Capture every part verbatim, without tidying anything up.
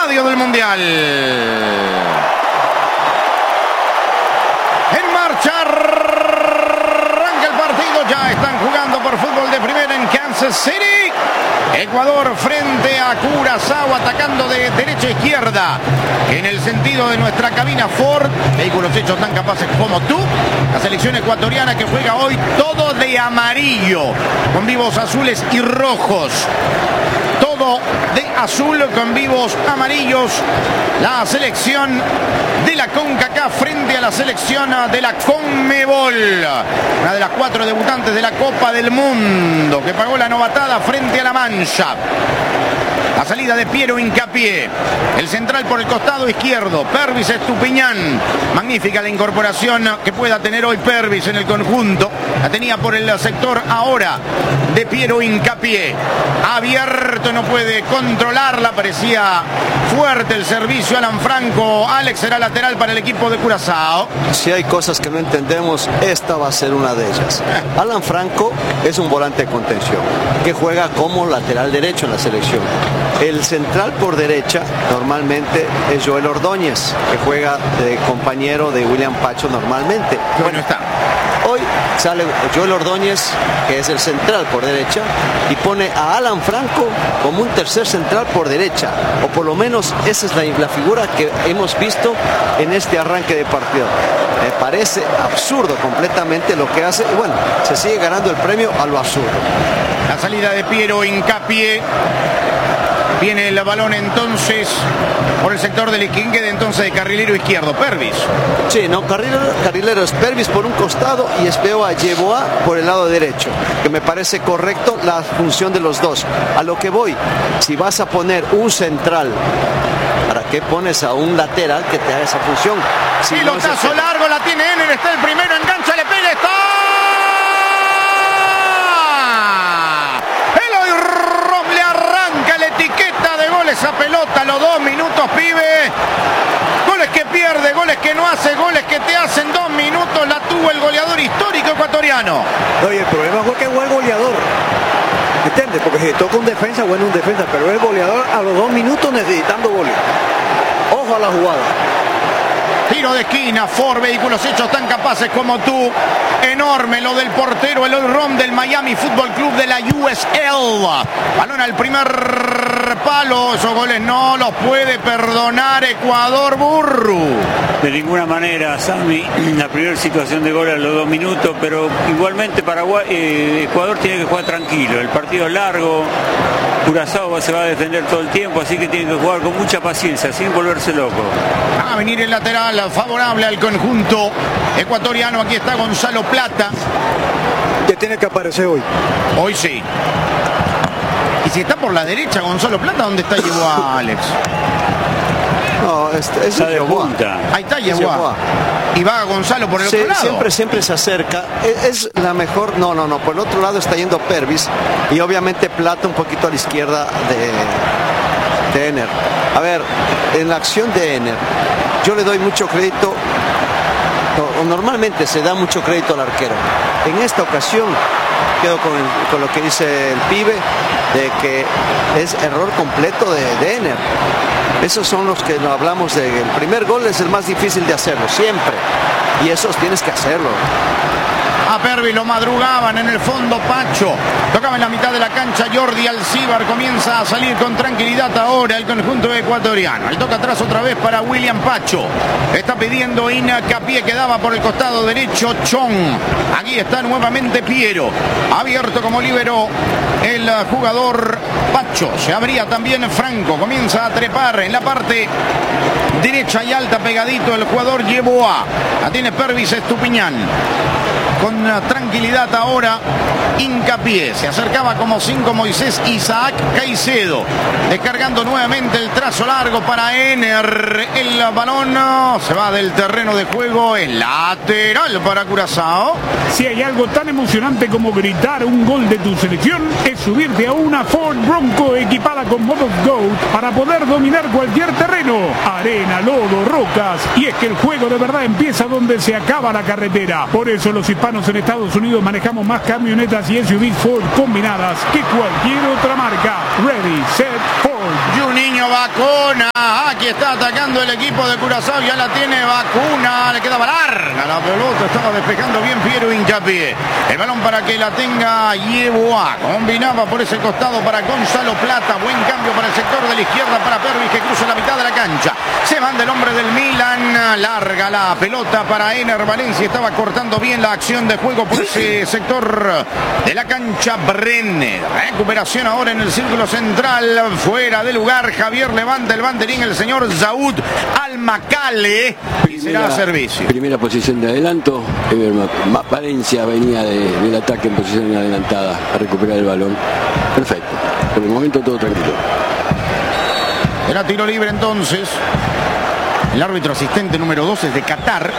estadio del Mundial. En marcha, arranca el partido. Ya están jugando por fútbol de primera en Kansas City. Ecuador frente a Curazao, atacando de derecha a izquierda. En el sentido de nuestra cabina Ford, vehículos hechos tan capaces como tú. La selección ecuatoriana que juega hoy todo de amarillo, con vivos azules y rojos. Todo de azul con vivos amarillos. La selección de la CONCACAF frente a la selección de la CONMEBOL. Una de las cuatro debutantes de la Copa del Mundo que pagó la novatada frente a la Mancha. La salida de Piero Hincapié. El central por el costado izquierdo. Pervis Estupiñán. Magnífica la incorporación que pueda tener hoy Pervis en el conjunto. La tenía por el sector ahora de Piero Hincapié. Abierto, no puede controlarla. Parecía fuerte el servicio. Alan Franco. Alex será lateral para el equipo de Curazao. Si hay cosas que no entendemos, esta va a ser una de ellas. Alan Franco es un volante de contención que juega como lateral derecho en la selección. El central por derecha normalmente es Joel Ordóñez, que juega de compañero de William Pacho normalmente. Bueno, está. Hoy sale Joel Ordóñez, que es el central por derecha, y pone a Alan Franco como un tercer central por derecha, o por lo menos esa es la, la figura que hemos visto en este arranque de partido. Me parece absurdo completamente lo que hace, y bueno, se sigue ganando el premio a lo absurdo. La salida de Piero Hincapié. Viene el balón entonces por el sector del esquinque de entonces de carrilero izquierdo, Pervis. Sí, no, carrilero, carrilero es Pervis por un costado y Espeo a Yeboah por el lado derecho, que me parece correcto la función de los dos. A lo que voy, si vas a poner un central, ¿para qué pones a un lateral que te haga esa función? Si Pilotazo no largo, la tiene Ener, está el primero, engancha, le pega, está. Esa pelota, los dos minutos, pibe. Goles que pierde, goles que no hace, goles que te hacen dos minutos. La tuvo el goleador histórico ecuatoriano. Oye, el problema fue que fue el goleador. ¿Entiendes? Porque si toca un defensa, bueno, un defensa, pero el goleador a los dos minutos necesitando goles. Ojo a la jugada. Tiro de esquina, Ford, vehículos hechos tan capaces como tú. Enorme lo del portero, el all-round del Miami Football Club de la U S L. Balón al primer palo, esos goles no los puede perdonar Ecuador, Burru. De ninguna manera, Sammy, la primera situación de gol a los dos minutos, pero igualmente Paraguay, eh, Ecuador tiene que jugar tranquilo, el partido es largo, Curazao se va a defender todo el tiempo, así que tiene que jugar con mucha paciencia, sin volverse loco. Va a venir el lateral favorable al conjunto ecuatoriano, aquí está Gonzalo Plata. Que tiene que aparecer hoy. Hoy sí. Y si está por la derecha Gonzalo Plata, ¿dónde está Yeboah, Alex? No, es, es está de punta. Ahí está Yeboah. Y va Gonzalo por el sí, otro lado. Siempre, siempre se acerca. Es, es la mejor. No, no, no. Por el otro lado está yendo Pervis. Y obviamente Plata un poquito a la izquierda de, de Ener. A ver, en la acción de Ener, yo le doy mucho crédito. No, normalmente se da mucho crédito al arquero. En esta ocasión quedo con, el, con lo que dice el pibe, de que es error completo de, de Ener. Esos son los que no hablamos de. El primer gol es el más difícil de hacerlo, siempre. Y esos tienes que hacerlo. A Pervis lo madrugaban en el fondo Pacho. Tocaba en la mitad de la cancha Jordi Alcíbar. Comienza a salir con tranquilidad ahora el conjunto ecuatoriano. El toca atrás otra vez para William Pacho. Está pidiendo Hincapié, que daba por el costado derecho Chong. Aquí está nuevamente Piero. Abierto como líbero el jugador Pacho. Se abría también Franco. Comienza a trepar en la parte derecha y alta pegadito el jugador Yeboah. La tiene Pervis Estupiñán. Con tranquilidad ahora Hincapié. Se acercaba como cinco Moisés Isaac Caicedo. Descargando nuevamente el trazo largo para Ener. El balón se va del terreno de juego. El lateral para Curazao. Si hay algo tan emocionante como gritar un gol de tu selección, es subirte a una Ford Bronco equipada con modos Go para poder dominar cualquier terreno. Arena arena, lodo, rocas. Y es que el juego de verdad empieza donde se acaba la carretera. Por eso los hispanos en Estados Unidos manejamos más camionetas y S U Vs Ford combinadas que cualquier otra marca. Ready, set, Ford. Juninho Vacuna. Aquí está atacando el equipo de Curazao. Ya la tiene Vacuna. Le quedaba larga la pelota. Estaba despejando bien Piero Hincapié. El balón para que la tenga Yeboah. Combinaba por ese costado para Gonzalo Plata. Buen cambio para el sector de la izquierda para Pervis, que cruza la mitad de la cancha. Se manda el hombre del Milan. Larga la pelota para Ener Valencia. Estaba cortando bien la acción de juego por ese sector de la cancha. Brenner. Recuperación ahora en el círculo central. Fuera de lugar. Javier levanta el banderín. El señor Zaud Al-Makale. Y será servicio. Primera posición de adelanto. Ener Valencia venía de, del ataque en posición adelantada a recuperar el balón. Perfecto. Por el momento todo tranquilo. Era tiro libre entonces. El árbitro asistente número dos es de Qatar.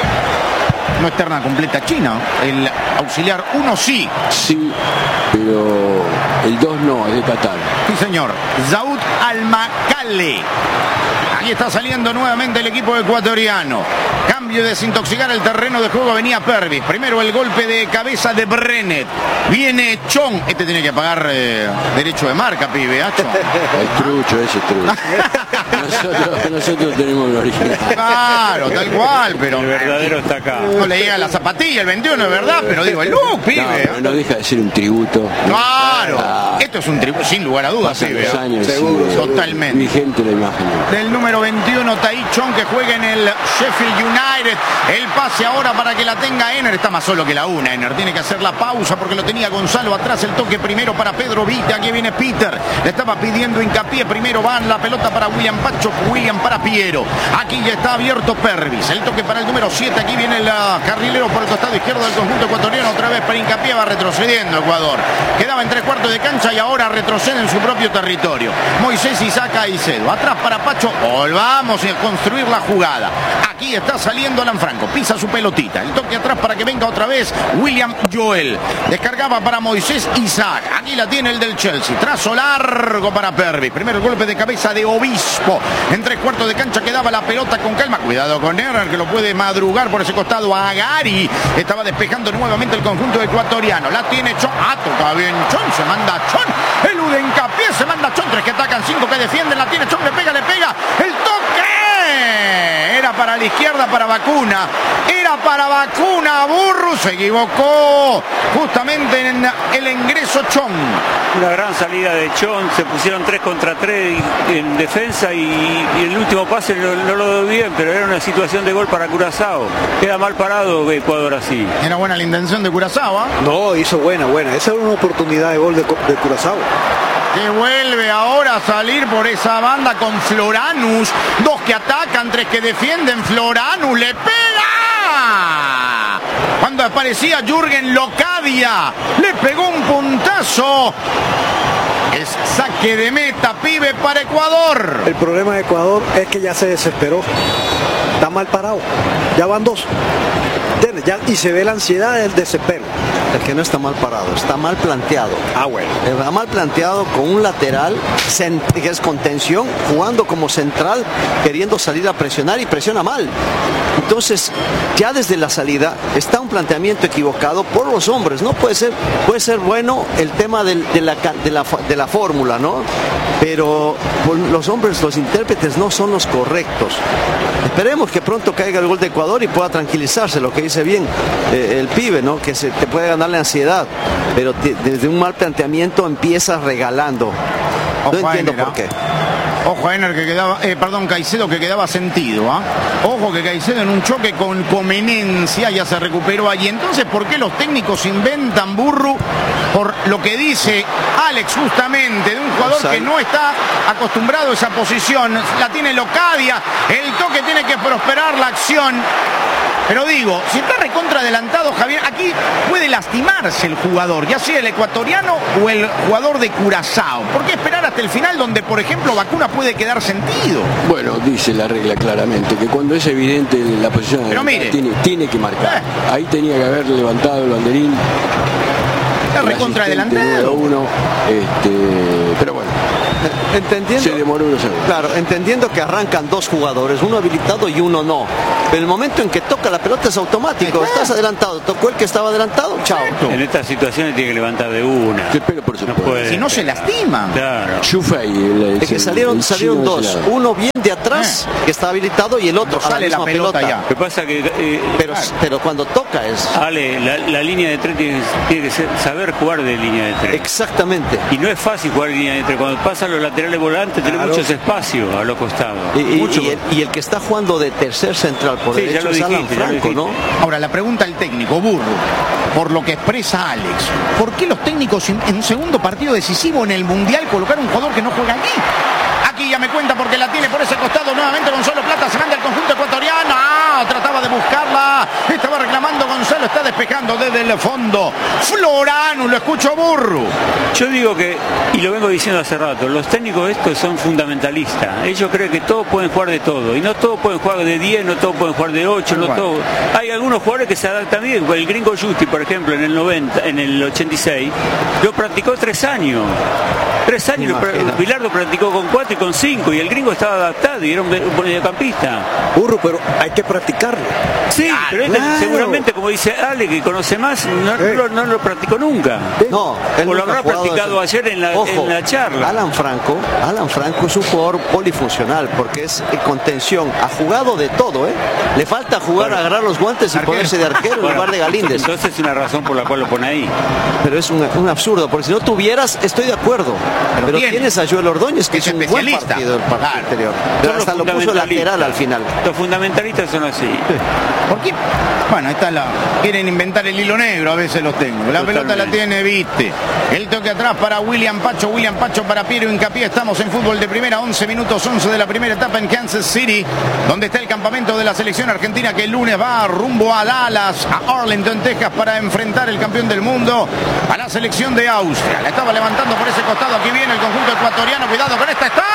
No es terna completa China. El auxiliar uno sí. Sí, pero el dos no, es de Qatar. Sí, señor. Zaud Al-Makale. Aquí está saliendo nuevamente el equipo ecuatoriano. Cambio de desintoxicar el terreno de juego. Venía Pervis. Primero el golpe de cabeza de Brennet. Viene Chong. Este tiene que pagar eh, derecho de marca, pibe. ¿eh, Chong? El trucho, ese trucho. nosotros, nosotros tenemos el original. Claro, tal cual, pero el verdadero está acá. No le llega la zapatilla el veintiuno, es verdad, pero digo, el look, pibe. No, no deja de ser un tributo. Claro. Ah, Esto es un tributo, sin lugar a dudas, pasan pibe. los años, Seguro, sí, totalmente. Vigente la imagen. Del número veintiuno, Tai Chong, que juega en el Sheffield United. El pase ahora para que la tenga Ener. Está más solo que la una. Ener tiene que hacer la pausa porque lo tenía Gonzalo atrás. El toque primero para Pedro Vita. Aquí viene Peter. Le estaba pidiendo hincapié. Primero va la pelota para William Pacho. William para Piero. Aquí ya está abierto Pervis. El toque para el número siete. Aquí viene el uh, carrilero por el costado izquierdo del conjunto ecuatoriano. Otra vez para hincapié. Va retrocediendo Ecuador. Quedaba en tres cuartos de cancha y ahora retrocede en su propio territorio. Moisés Isaac Caicedo. Atrás para Pacho. Volvamos a construir la jugada. Aquí está saliendo Alan Franco. Pisa su pelotita. El toque atrás para que venga otra vez William Joel. Descargaba para Moisés Isaac. Aquí la tiene el del Chelsea. Trazo largo para Pervis. Primero el golpe de cabeza de Obispo. En tres cuartos de cancha quedaba la pelota con calma. Cuidado con Ener, que lo puede madrugar por ese costado a Gary. Estaba despejando nuevamente el conjunto ecuatoriano. La tiene Chon. Ah, toca bien Chon. Se manda Chon. Elude hincapié. Se manda Chon. Tres que atacan, cinco que defienden. La tiene Chon. Le pega, le pega. El toque. Era para la izquierda, para Vacuna. Era para Vacuna. Burru se equivocó. Justamente en el ingreso Chon. Una gran salida de Chon. Se pusieron tres contra tres en defensa y, y el último pase no, no lo dio bien, pero era una situación de gol para Curazao. Queda mal parado Ecuador así. Era buena la intención de Curazao, ¿eh? No, hizo buena, buena. Esa era una oportunidad de gol de, de Curazao. Que vuelve ahora a salir por esa banda con Floranus. Dos que atacan, tres que defienden. Floranus le pega. Cuando aparecía Jürgen Locadia, le pegó un puntazo. Es saque de meta, pibe, para Ecuador. El problema de Ecuador es que ya se desesperó. Está mal parado. Ya van dos. Ya, y se ve la ansiedad del desespero. El que no está mal parado, está mal planteado. Ah, bueno. Está mal planteado con un lateral que es contención, jugando como central, queriendo salir a presionar y presiona mal. Entonces, ya desde la salida está un planteamiento equivocado por los hombres. No puede ser, puede ser bueno el tema del, de la, de la, de la fórmula, ¿no? Pero los hombres, los intérpretes no son los correctos. Esperemos que pronto caiga el gol de Ecuador y pueda tranquilizarse, lo que dice bien eh, el pibe, ¿no? Que se te puede ganar la ansiedad, pero te, desde un mal planteamiento empiezas regalando. No Ojo, entiendo Ener, por qué. Ojo a Ener que quedaba, eh, perdón, Caicedo que quedaba sentido, ¿ah? ¿eh? Ojo que Caicedo en un choque con Comenencia ya se recuperó allí. Entonces, ¿por qué los técnicos inventan, Burru? Por lo que dice Alex justamente, de un jugador o sea, que no está acostumbrado a esa posición. La tiene Locadia, el toque tiene que prosperar la acción. Pero digo, si está recontra adelantado Javier, aquí puede lastimarse el jugador, ya sea el ecuatoriano o el jugador de Curazao. ¿Por qué esperar hasta el final donde, por ejemplo, Vacuna puede quedar sentido? Bueno, dice la regla claramente que cuando es evidente la posición Pero mire, tiene, tiene que marcar. Eh. Ahí tenía que haber levantado el banderín. Está recontra adelantado. Uno, este, pero bueno. entendiendo, se demoró unos segundos. Claro, entendiendo que arrancan dos jugadores, uno habilitado y uno no. Pero el momento en que toca la pelota es automático. Estás adelantado, tocó el que estaba adelantado, chao. En estas situaciones tiene que levantar de una. Que pega por su No puede. puede. Si no se lastiman. Claro. Chufei, el, el, Es que salieron, el salieron chino dos, ese lado. uno bien de atrás, que está habilitado, y el otro Cuando a la sale la misma pelota pelota. ya. Lo que pasa que eh, Pero, pero cuando toca es... Ale, la, la línea de tres tiene, tiene que ser- saber jugar de línea de tres. Exactamente. Y no es fácil jugar de línea de tres. Cuando pasan los laterales volantes, tiene Claro. muchos espacios a los costados. Y, y- Mucho. y el, y el que está jugando de tercer central por Sí, ya derecho lo es Alan dijiste, ya lo Franco, ¿no? dijiste. Ahora, la pregunta al técnico, Burro, por lo que expresa Alex, ¿por qué los técnicos en, en un segundo partido decisivo en el Mundial colocar un jugador que no juega aquí? Aquí ya me cuenta porque la tiene por ese costado nuevamente Gonzalo Plata, se manda el conjunto ecuatoriano. Ah, trataba de buscarla, estaba reclamando Gonzalo, está despejando desde el fondo. Florano, lo escucho, Burro. Yo digo que, y lo vengo diciendo hace rato, los técnicos estos son fundamentalistas. Ellos creen que todos pueden jugar de todo. Y no todos pueden jugar de diez, no todos pueden jugar de ocho, no Igual. todos. Hay algunos jugadores que se adaptan bien. El gringo Justi, por ejemplo, en el noventa, en el ochenta y seis, lo practicó tres años. Tres años, Imagina. Bilardo practicó con cuatro y con cinco, y el gringo estaba adaptado y era un un mediocampista. Burro, pero hay que practicarlo. Sí, pero este claro. seguramente, como dice Ale, que conoce más, no, Eh. no, no lo practicó nunca. No, él O lo nunca habrá ha jugado practicado eso. ayer en la, Ojo, en la charla. Alan Franco, Alan Franco es un jugador polifuncional porque es eh, contención. Ha jugado de todo, ¿eh? Le falta jugar, Bueno. agarrar los guantes y Arquero. ponerse de arquero en Bueno, lugar de Galíndez. Entonces es una razón por la cual lo pone ahí. Pero es un, un absurdo, porque si no tuvieras, estoy de acuerdo. Pero Pero, tiene. tienes a Joel Ordóñez, que Es es, un buen especialista. partido del partido Claro. anterior. Son Pero los hasta lo puso fundamentalistas. lateral al final. Los fundamentalistas son así. ¿Por qué? Bueno, ahí está la... Quieren inventar el hilo negro, a veces los tengo. La Totalmente. pelota la tiene, viste. El toque atrás para William Pacho, William Pacho para Piero Hincapié. Estamos en fútbol de primera, once minutos, once de la primera etapa en Kansas City, donde está el campamento de la selección argentina que el lunes va rumbo a Dallas, a Arlington, Texas, para enfrentar el campeón del mundo, a la selección de Austria. La estaba levantando por ese costado, aquí viene el conjunto ecuatoriano, cuidado con esta, está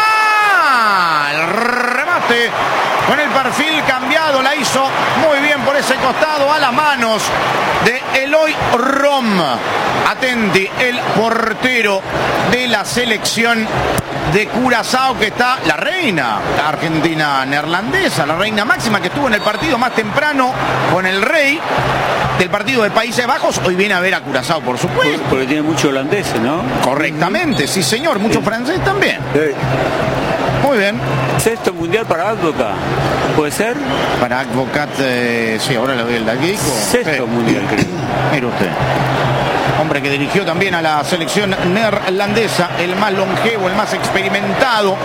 el remate con el perfil cambiado, la hizo muy bien por ese costado, a las manos de Eloy Rom. Atenti, el portero de la selección de Curazao, que está la reina la argentina neerlandesa, la reina máxima, que estuvo en el partido más temprano con el rey del partido de Países Bajos. Hoy viene a ver a Curazao, por supuesto. Porque tiene mucho holandés, ¿no? Correctamente, sí señor, mucho francés también. Sí. Muy bien. Sexto mundial para Advoca. ¿Puede ser? Para Advocat, eh, sí, ahora le doy el daguico. Sexto Sí. mundial, creo. Mire usted. Hombre que dirigió también a la selección neerlandesa, el más longevo, el más experimentado.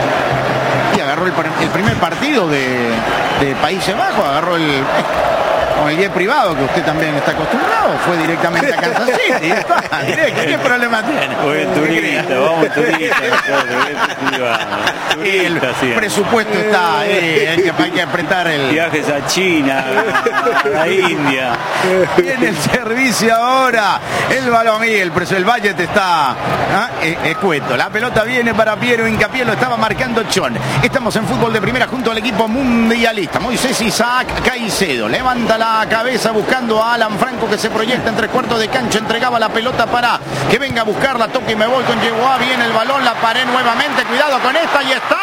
Y agarró el, par- el primer partido de, de Países Bajos, agarró el... Con el jet privado, que usted también está acostumbrado, fue directamente a Kansas City. Ya está, directo. ¿Qué problema tiene? Voy en ¿Qué turista, cree? vamos turista nosotros, voy en privado. Y el Turista, sí. presupuesto está ahí, hay que, hay que apretar el... Viajes a China, a la India. Viene el servicio ahora. El balón y el precio, el budget está ¿ah? eh, escueto. La pelota viene para Piero Hincapié, lo estaba marcando Chon. Estamos en fútbol de primera junto al equipo mundialista. Moisés Isaac Caicedo levanta la cabeza buscando a Alan Franco, que se proyecta en tres cuartos de cancha. Entregaba la pelota para que venga a buscarla. Toque y me voy con Yeguá. Viene el balón, la paré nuevamente. Cuidado con esta y está.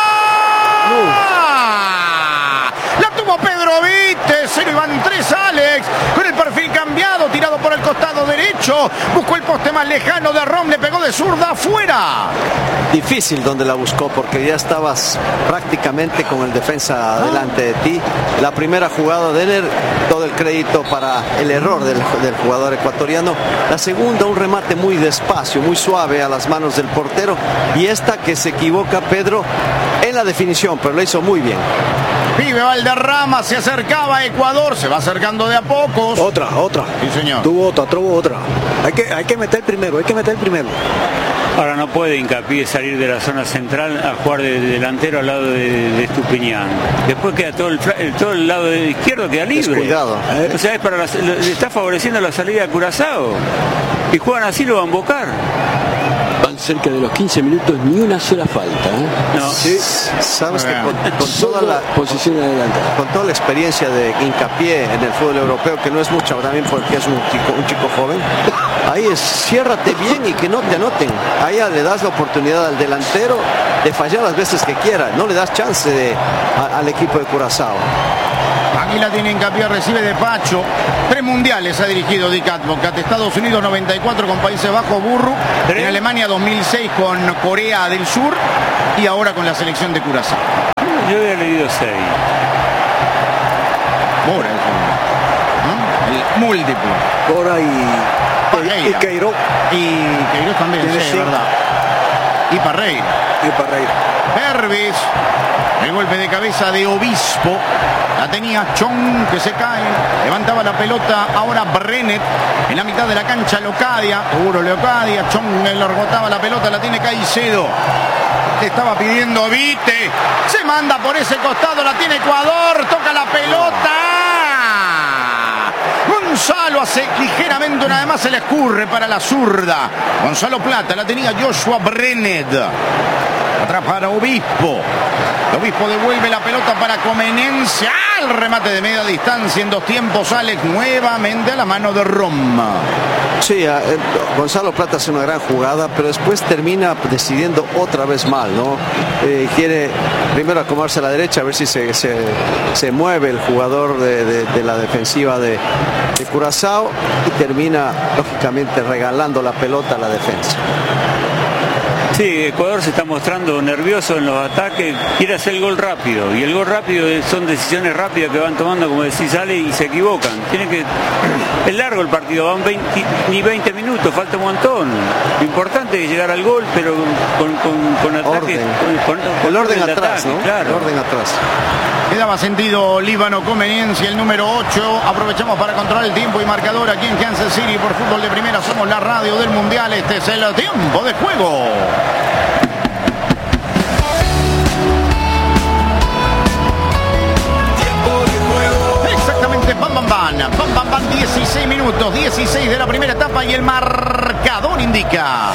La tuvo Pedro Vites, se lo iban tres Alex, con el perfil cambiado, tirado por el costado derecho, buscó el poste más lejano de Rom, le pegó de zurda afuera. Difícil donde la buscó porque ya estabas prácticamente con el defensa delante de ti. La primera jugada de Ener, todo el crédito para el error del, del jugador ecuatoriano. La segunda, un remate muy despacio, muy suave a las manos del portero. Y esta que se equivoca Pedro en la definición, pero lo hizo muy bien. Pibe Valderrama se acercaba a Ecuador, se va acercando de a pocos. Otra, otra. Sí, señor. Tuvo otra, tuvo otra. Hay que, hay que meter primero, hay que meter primero. Ahora no puede Hincapié salir de la zona central a jugar de, de delantero al lado de, de Estupiñán. Después queda todo el, fra- el- todo el lado de izquierdo queda libre. Descuidado. O sea, es para la- le le está favoreciendo la salida de Curazao. Y juegan así, lo van a embocar. Van cerca de los quince minutos ni una sola falta. ¿eh? No. Sí, sabes que con, con toda la posición adelantada. con toda la experiencia de Hincapié en el fútbol europeo, que no es mucha también porque es un chico, un chico joven, ahí es ciérrate bien y que no te anoten. Ahí le das la oportunidad al delantero de fallar las veces que quiera, no le das chance de, a, al equipo de Curazao. Aquí la tiene Hincapié, recibe de Pacho. Tres mundiales ha dirigido Dick Advocaat. Estados Unidos noventa y cuatro con Países Bajos, Burru. En Alemania dos mil seis con Corea del Sur. Y ahora con la selección de Curazao. Yo había leído seis. Mora el juego. ¿No? El múltiplo. Cora y, y, y Queiroz. Y Queiroz también, sí, es verdad. Y Parreira. Y Parreira. Pervis. El golpe de cabeza de Obispo. La tenía Chong, que se cae. Levantaba la pelota. Ahora Brenet. En la mitad de la cancha Locadia. Seguro Locadia. Chong le largotaba la pelota. La tiene Caicedo. Estaba pidiendo Vite. Se manda por ese costado. La tiene Ecuador. Toca la pelota. Gonzalo hace ligeramente, nada más se le escurre para la zurda. Gonzalo Plata. La tenía Joshua Brenet. Atrás para Obispo. Obispo devuelve la pelota para Comenencia. El remate de media distancia en dos tiempos. Alex nuevamente a la mano de Roma. Sí, eh, Gonzalo Plata hace una gran jugada, pero después termina decidiendo otra vez mal, ¿no? Eh, quiere primero acomodarse a la derecha, a ver si se, se, se mueve el jugador de, de, de la defensiva de, de Curazao, y termina, lógicamente, regalando la pelota a la defensa. Sí, Ecuador se está mostrando nervioso en los ataques, quiere hacer el gol rápido, y el gol rápido son decisiones rápidas que van tomando, como decís, sale y se equivocan. Tiene que, es largo el partido, van veinte, ni veinte minutos, falta un montón. Lo importante es llegar al gol, pero con, con, con ataque, con, con, con el orden el atrás, ataque, ¿no? Claro. El orden atrás. Quedaba sentido Líbano Conveniencia, el número ocho. Aprovechamos para controlar el tiempo y marcador aquí en Kansas City por Fútbol de Primera. Somos la radio del Mundial. Este es el tiempo de juego. Exactamente, bam, bam, bam. Bam, bam, bam, dieciséis minutos, dieciséis de la primera etapa y el marcador indica.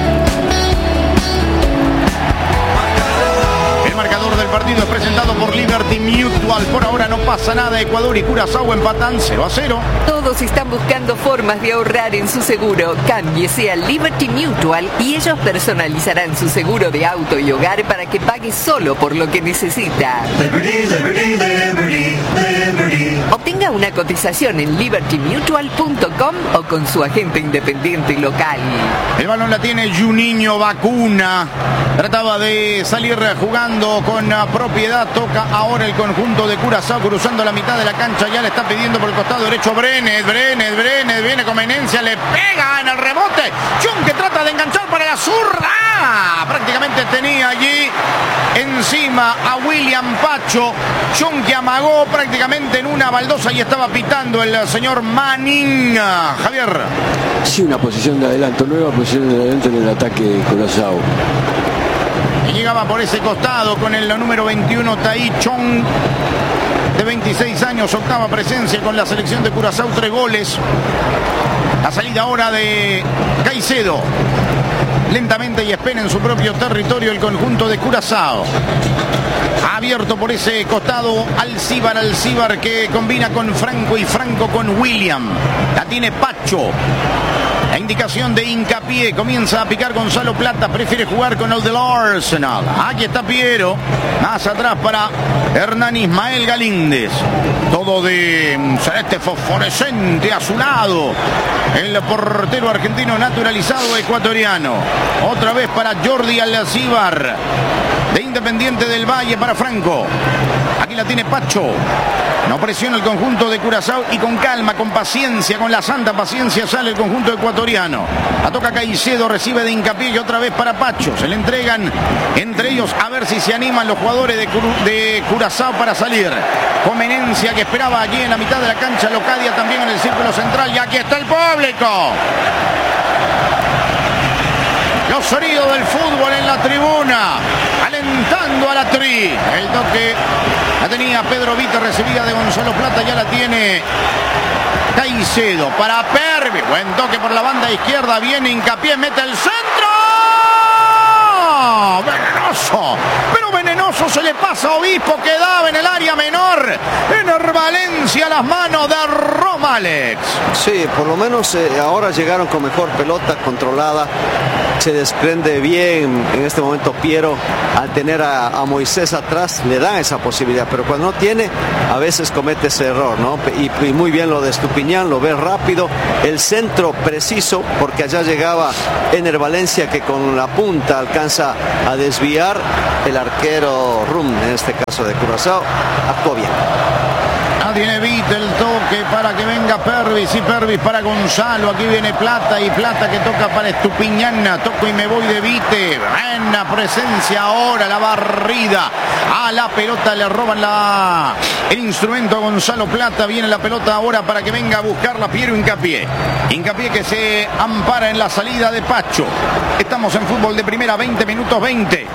El marcador del partido es presentado por Liberty Mutual. Por ahora no pasa nada. Ecuador y Curazao empatan cero a cero. Todos están buscando formas de ahorrar en su seguro. Cámbiese a Liberty Mutual y ellos personalizarán su seguro de auto y hogar para que pague solo por lo que necesita. Liberty, Liberty, Liberty, Liberty. Obtenga una cotización en liberty mutual punto com o con su agente independiente local. El balón la tiene Juninho Vacuna. Trataba de salir jugando con propiedad. Toca ahora el conjunto de Curazao cruzando la mitad de la cancha. Ya le está pidiendo por el costado derecho Brenet. Brenet, Brenet. Viene Comenencia. Le pega en el rebote. Chung que trata de enganchar para la zurda. Prácticamente tenía allí encima a William Pacho. Chung que amagó prácticamente en una baldosa y estaba pitando el señor Manning. Javier. Sí, una posición de adelanto, nueva posición de adelanto en el ataque Curazao. Y llegaba por ese costado con el número veintiuno Tai Chong, de veintiséis años, octava presencia con la selección de Curazao, tres goles. La salida ahora de Caicedo. Lentamente y espera en su propio territorio el conjunto de Curazao. Abierto por ese costado Alcíbar, Alcíbar que combina con Franco y Franco con William. La tiene Pacho. La indicación de Hincapié, comienza a picar Gonzalo Plata, prefiere jugar con el del Arsenal. Aquí está Piero, más atrás para Hernán Ismael Galíndez. Todo de celeste fosforescente a su lado. El portero argentino naturalizado ecuatoriano. Otra vez para Jordi Alcíbar, de Independiente del Valle para Franco. Aquí la tiene Pacho. No presiona el conjunto de Curazao y con calma, con paciencia, con la santa paciencia sale el conjunto ecuatoriano. La toca Caicedo, recibe de Hincapié y otra vez para Pacho. Se le entregan entre ellos a ver si se animan los jugadores de, Cur- de Curazao para salir. Comenencia que esperaba allí en la mitad de la cancha. Locadia también en el círculo central y aquí está el público. Los sonidos del fútbol en la tribuna, alentando a la tri. El toque la tenía Pedro Vite, recibida de Gonzalo Plata, ya la tiene Caicedo para Pervis. Buen toque por la banda izquierda, viene Hincapié, mete el centro. venenoso, pero venenoso se le pasa a Obispo, quedaba en el área menor. Ener Valencia a las manos de Roma, Alex. Sí, por lo menos eh, ahora llegaron con mejor pelota controlada. Se desprende bien en este momento Piero al tener a, a Moisés atrás, le dan esa posibilidad, pero cuando no tiene, a veces comete ese error, ¿no? Y, y muy bien lo de Estupiñán, lo ve rápido, el centro preciso, porque allá llegaba Ener Valencia, que con la punta alcanza a desviar el arquero Rum, en este caso de Curazao, actuó bien. Tiene Vite el toque para que venga Pervis y Pervis para Gonzalo. Aquí viene Plata y Plata que toca para Estupiñán. Toco y me voy de Vite. Buena presencia ahora, la barrida. A la pelota le roban la el instrumento a Gonzalo Plata. Viene la pelota ahora para que venga a buscarla Piero Hincapié. Hincapié que se ampara en la salida de Pacho. Estamos en fútbol de primera, veinte minutos veinte.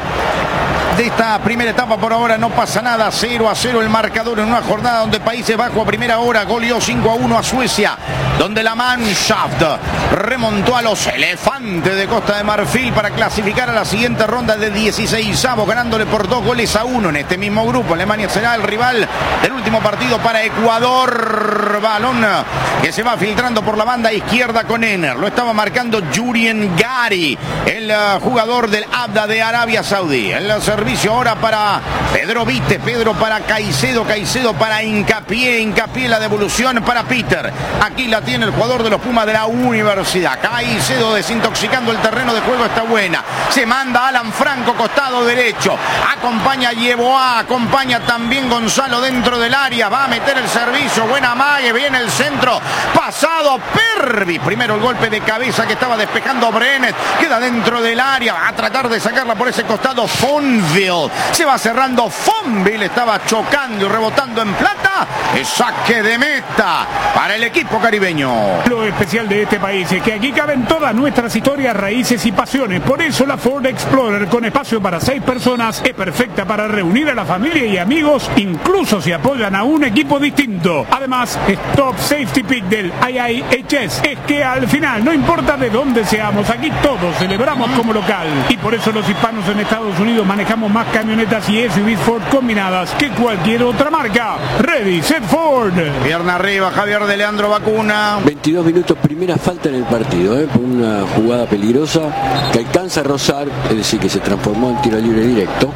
De esta primera etapa por ahora no pasa nada, cero a cero el marcador en una jornada donde Países Bajos a primera hora goleó cinco a uno a Suecia, donde la Mannschaft remontó a los elefantes de Costa de Marfil para clasificar a la siguiente ronda de dieciseisavos, ganándole por dos goles a uno en este mismo grupo. Alemania será el rival del último partido para Ecuador. Balón que se va filtrando por la banda izquierda con Ener, lo estaba marcando Jurien Gari, el uh, jugador del Abda de Arabia Saudí. El servicio ahora para Pedro Vite, Pedro para Caicedo, Caicedo para Hincapié, Hincapié la devolución para Peter. Aquí la tiene el jugador de los Pumas de la Universidad. Caicedo desintoxicando el terreno de juego, está buena. Se manda Alan Franco, costado derecho. Acompaña Yeboah, acompaña también Gonzalo dentro del área. Va a meter el servicio, buena mague, viene el centro. Pasado Pervis. Primero el golpe de cabeza que estaba despejando Brenet. Queda dentro del área. Va a tratar de sacarla por ese costado Fonville. Se va cerrando Fonville. Estaba chocando y rebotando en Plata. El saque de meta para el equipo caribeño. Lo especial de este país es que aquí caben todas nuestras historias, raíces y pasiones. Por eso la Ford Explorer, con espacio para seis personas, es perfecta para reunir a la familia y amigos, incluso si apoyan a un equipo distinto. Además, Stop Safety Pick del I I H S es que al final, no importa de dónde seamos, aquí todos celebramos como local. Y por eso los hispanos en Estados Unidos manejamos más camionetas y S U Vs Ford combinadas que cualquier otra marca. Ready, set, Ford. Pierna arriba, Javier de Leandro Vacuna. veintidós minutos, primera falta en el partido, ¿eh? Por una jugada peligrosa que alcanza a rozar, es decir, que se transformó en tiro libre directo,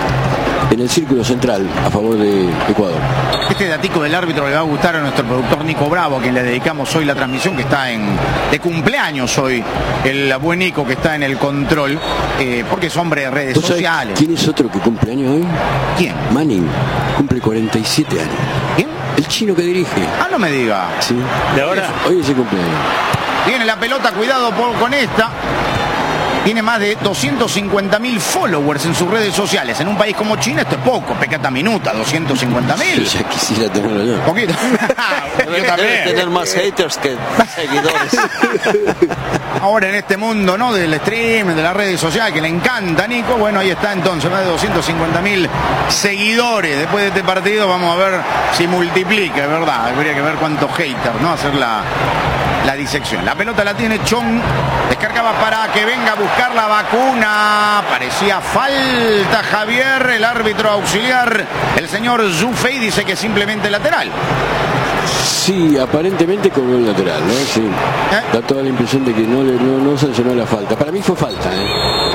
en el círculo central a favor de Ecuador. Este datico del árbitro le va a gustar a nuestro productor Nico Bravo, a quien le dedicamos hoy la transmisión, que está en de cumpleaños hoy, el buen Nico que está en el control, eh, porque es hombre de redes sociales. ¿Quién es otro que cumple años hoy? ¿Quién? Manning, cumple cuarenta y siete años. ¿Quién? El chino que dirige. Ah, no me diga. Sí. ¿De ahora? Hoy es el cumpleaños. Viene la pelota, cuidado por, con esta. Tiene más de doscientos cincuenta mil followers en sus redes sociales. En un país como China esto es poco, pecata minuta, doscientos cincuenta mil. Ya quisiera tenerlo yo. Poquito. Yo también. Debe tener más haters que seguidores. Ahora en este mundo, ¿no?, del stream, de las redes sociales, que le encanta Nico, bueno, ahí está entonces, más de doscientos cincuenta mil seguidores. Después de este partido vamos a ver si multiplica, es verdad. Habría que ver cuántos haters, ¿no? Hacer la, la disección. La pelota la tiene Chong, descargaba para que venga a buscar la Vacuna. Parecía falta, Javier, el árbitro auxiliar, el señor Zufei, dice que simplemente lateral. Sí, aparentemente cobró el lateral, ¿no? Sí. ¿Eh? Da toda la impresión de que no, le, no, no sancionó la falta. Para mí fue falta, ¿eh?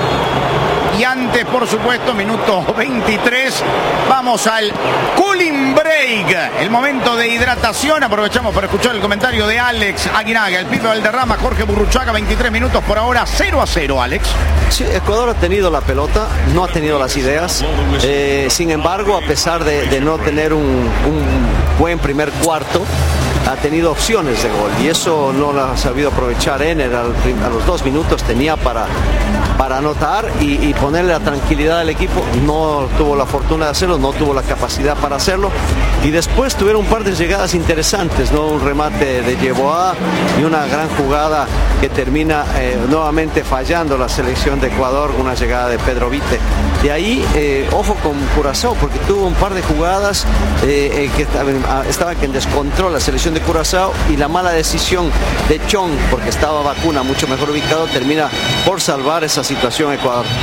Y antes, por supuesto, minuto veintitrés, vamos al cooling break, el momento de hidratación. Aprovechamos para escuchar el comentario de Alex Aguinaga, el Pipe Valderrama, Jorge Burruchaga. Veintitrés minutos por ahora, cero a cero, Alex. Sí, Ecuador ha tenido la pelota, no ha tenido las ideas. Eh, sin embargo, a pesar de, de no tener un, un buen primer cuarto, ha tenido opciones de gol y eso no lo ha sabido aprovechar. Ener al, a los dos minutos tenía para, para anotar y, y ponerle la tranquilidad al equipo. No tuvo la fortuna de hacerlo, no tuvo la capacidad para hacerlo y después tuvieron un par de llegadas interesantes, ¿no? Un remate de Yeboah y una gran jugada que termina eh, nuevamente fallando la selección de Ecuador, una llegada de Pedro Vite. De ahí, eh, ojo con Curazao, porque tuvo un par de jugadas eh, eh, que estaba, estaba en descontrol la selección de Curazao y la mala decisión de Chong, porque estaba Vacuna mucho mejor ubicado, termina por salvar esa situación Ecuador.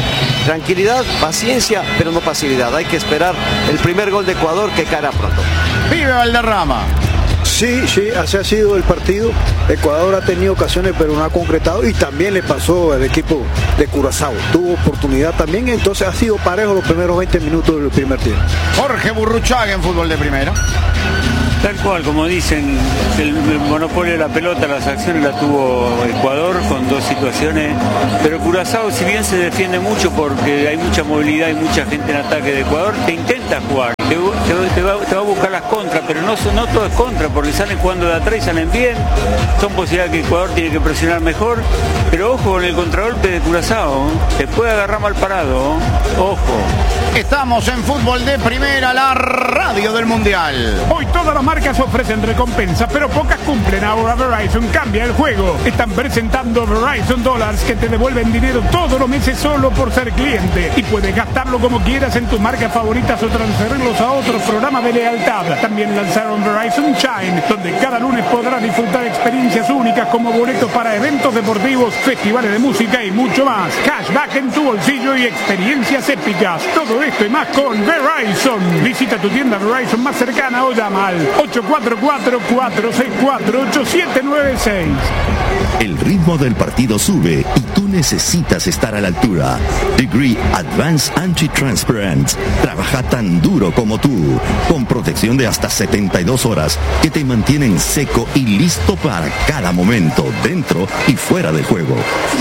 tranquilidad, paciencia, pero no pasividad. Hay que esperar el primer gol de Ecuador que caerá pronto. Vive Valderrama. Sí, sí, así ha sido el partido. Ecuador ha tenido ocasiones pero no ha concretado, y también le pasó al equipo de Curazao. Tuvo oportunidad también, entonces ha sido parejo los primeros veinte minutos del primer tiempo. Jorge Burruchaga en fútbol de primera. Tal cual, como dicen, el monopolio de la pelota, las acciones las tuvo Ecuador con dos situaciones, pero Curazao, si bien se defiende mucho porque hay mucha movilidad y mucha gente en ataque de Ecuador, te intenta jugar, te, te, te, va, te va a buscar las contras, pero no, no todo es contra, porque salen jugando de atrás y salen bien, son posibilidades que Ecuador tiene que presionar mejor, pero ojo con el contragolpe de Curazao, te puede agarrar mal parado, ojo. Estamos en fútbol de primera, la radio del Mundial. Hoy todas las marcas ofrecen recompensas, pero pocas cumplen. Ahora Verizon cambia el juego. Están presentando Verizon Dollars, que te devuelven dinero todos los meses solo por ser cliente. Y puedes gastarlo como quieras en tus marcas favoritas o transferirlos a otros programas de lealtad. También lanzaron Verizon Shine, donde cada lunes podrás disfrutar experiencias únicas como boletos para eventos deportivos, festivales de música y mucho más. Cashback en tu bolsillo y experiencias épicas. Todo esto y más con Verizon. Visita tu tienda Verizon más cercana o llama al ocho cuatro cuatro, cuatro seis cuatro, ocho siete nueve seis. El ritmo del partido sube y tú necesitas estar a la altura. Degree Advanced Anti-Transparent trabaja tan duro como tú, con protección de hasta setenta y dos horas que te mantienen seco y listo para cada momento, dentro y fuera del juego.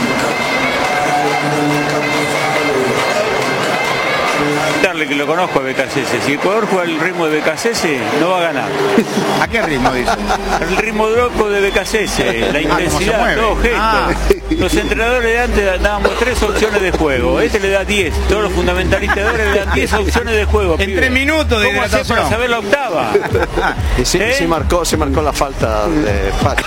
Darle que lo conozco a B K C S. Si Ecuador juega el ritmo de B K C S, no va a ganar. ¿A qué ritmo dice? El ritmo loco de B K C S, la intensidad, todo gesto. Ah. Los entrenadores de antes dábamos tres opciones de juego. Este le da diez. Todos los fundamentalistas de ahora le dan diez opciones de juego. En tres minutos de ¿Cómo hacer para saber la octava? Y sí, ¿Eh? sí marcó, sí marcó la falta de Pacho.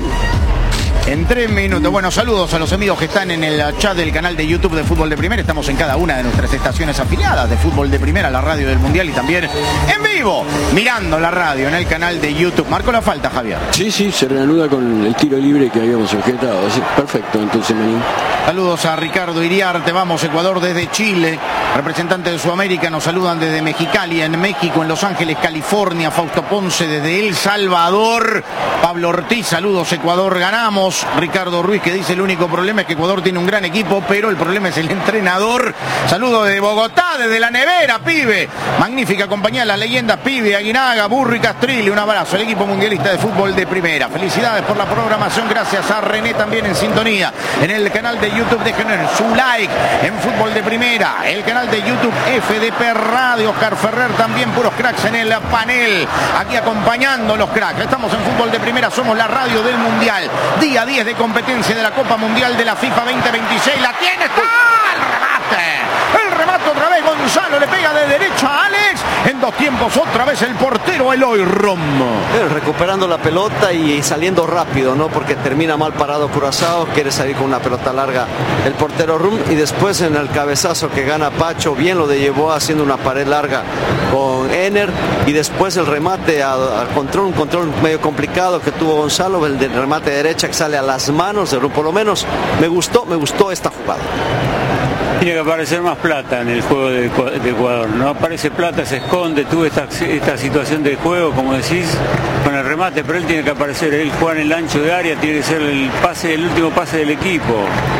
En tres minutos. Bueno, saludos a los amigos que están en el chat del canal de YouTube de Fútbol de Primera. Estamos en cada una de nuestras estaciones afiliadas de Fútbol de Primera, la radio del Mundial, y también en vivo, mirando la radio en el canal de YouTube. ¿Marcó la falta, Javier? Sí, sí, se reanuda con el tiro libre que habíamos objetado. Sí, perfecto, entonces, Manín. Saludos a Ricardo Iriarte. Vamos, Ecuador desde Chile. Representantes de Sudamérica nos saludan desde Mexicali, en México, en Los Ángeles, California. Fausto Ponce desde El Salvador. Pablo Ortiz, saludos, Ecuador, ganamos. Ricardo Ruiz, que dice: el único problema es que Ecuador tiene un gran equipo, pero el problema es el entrenador. Saludos desde Bogotá, desde la nevera, pibe. Magnífica compañía, las leyendas, pibe, Aguinaga, Burri, Castrilli. Un abrazo al equipo mundialista de fútbol de primera. Felicidades por la programación. Gracias a René también en sintonía. En el canal de YouTube, dejen su like en fútbol de primera. El canal de YouTube F D P Radio. Oscar Ferrer también, puros cracks en el panel. Aquí acompañando los cracks. Estamos en fútbol de primera, somos la radio del Mundial. Día diez de competencia de la Copa Mundial de la FIFA veinte veintiséis. La tiene, está el remate. El remate otra vez, Gonzalo le pega de derecha a Alex. En dos tiempos otra vez el portero Eloy Romo. Eh, recuperando la pelota y saliendo rápido, ¿no? Porque termina mal parado Curazao, quiere salir con una pelota larga el portero Rum, y después en el cabezazo que gana Pacho, bien lo de llevó haciendo una pared larga con Ener, y después el remate al control, un control medio complicado que tuvo Gonzalo, el del remate de derecha que sale a las manos de Rum. Por lo menos me gustó, me gustó esta jugada. Tiene que aparecer más plata en el juego de Ecuador. No aparece plata, se esconde. Tuvo esta, esta situación de juego, como decís, con el remate, pero él tiene que aparecer. Él juega en el ancho de área, tiene que ser el pase, el último pase del equipo.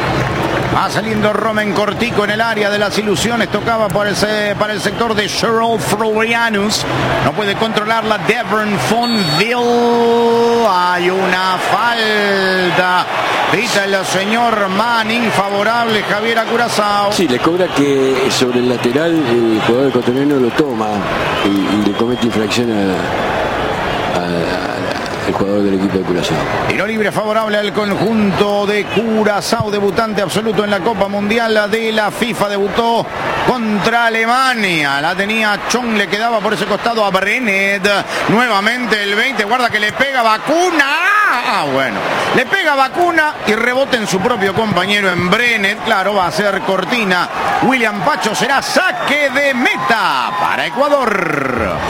Va saliendo Romen cortico en el área de las ilusiones. Tocaba para el, para el sector de Cheryl Florianus. No puede controlarla Devon Fonville. Hay una falta. Pita el señor Manning, favorable Javier a Curazao. Sí, le cobra que sobre el lateral el jugador ecuatoriano lo toma y, y le comete infracción a, a, a el jugador del equipo de Curazao. Tiro libre favorable al conjunto de Curazao, debutante absoluto en la Copa Mundial de la FIFA. Debutó contra Alemania. La tenía Chong, le quedaba por ese costado a Brenet. Nuevamente el veinte, guarda que le pega Vacuna. Ah, bueno. Le pega Vacuna y rebota en su propio compañero en Brenet. Claro, va a ser cortina. William Pacho, será saque de meta para Ecuador.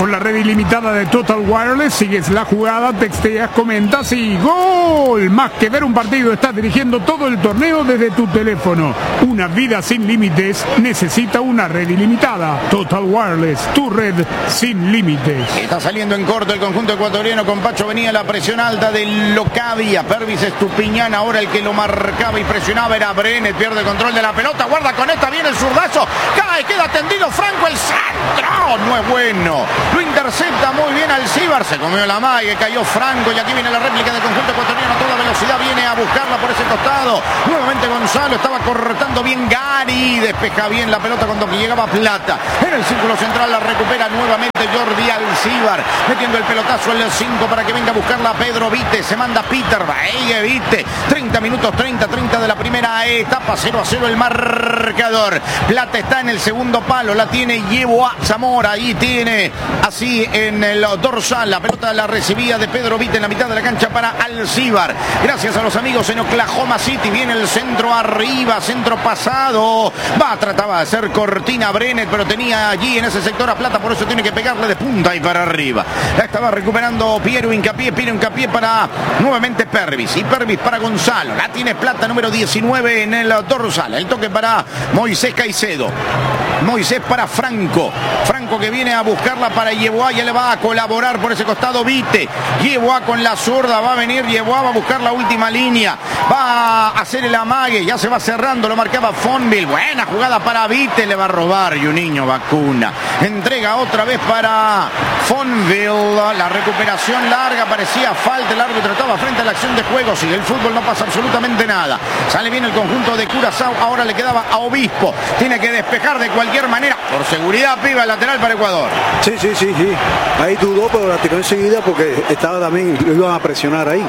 Con la red ilimitada de Total Wireless sigues la jugada, texteas, comentas y ¡gol! Más que ver un partido, estás dirigiendo todo el torneo desde tu teléfono. Una vida sin límites necesita una red ilimitada. Total Wireless, tu red sin límites. Está saliendo en corto el conjunto ecuatoriano con Pacho. Venía la presión alta del Locadia. Pervis Estupiñán, ahora el que lo marcaba y presionaba era Brenet. Pierde el control de la pelota, guarda con esta, viene el zurdazo. Cae, queda tendido Franco, el centro. No es bueno. Lo intercepta muy bien Alcibar. Se comió la mague, cayó Franco y aquí viene la réplica del conjunto ecuatoriano a toda velocidad. Viene a buscarla por ese costado. Nuevamente Gonzalo, estaba cortando bien Gary. Despeja bien la pelota cuando llegaba Plata. En el círculo central la recupera nuevamente Jordi Alcibar. Metiendo el pelotazo al cinco para que venga a buscarla Pedro Vite. Se manda Peter Baeye Vite. treinta minutos, treinta, treinta de la primera etapa. cero a cero el marcador. Plata está en el segundo palo. La tiene Llevo a Zamora. Ahí tiene así en el dorsal. La pelota la recibía de Pedro Vite en la mitad de la cancha para Alcibar. Gracias a los amigos en Oklahoma City. Viene el centro arriba. Centro pasado. Va, trataba de hacer cortina Brenet, pero tenía allí en ese sector a Plata. Por eso tiene que pegarle de punta y para arriba. La estaba recuperando Piero Hincapié. Piero Hincapié para nuevamente Pervis. Y Pervis para Gonzalo. La tiene Plata número diecinueve en el dorsal. El toque para Moisés Caicedo. Moisés para Franco. Franco que viene a buscarla para Yeboah. Ya le va a colaborar por ese costado Vite. Yeboah con la zurda. Va a venir Yeboah. Va a buscar la última línea. Va a hacer el amague. Ya se va cerrando. Lo marcaba Fonville. Buena jugada para Vite. Le va a robar Juninho Vacuna. Entrega otra vez para Fonville. La recuperación larga. Parecía falta. El árbitro estaba frente a la acción de juego. Si el fútbol no pasa absolutamente nada. Sale bien el conjunto de Curazao. Ahora le quedaba a Obispo. Tiene que despejar de cualquier manera. Por seguridad, piba, lateral para Ecuador. Sí, sí, sí, sí. Ahí dudó, pero la tiró enseguida porque estaba también, lo iban a presionar ahí.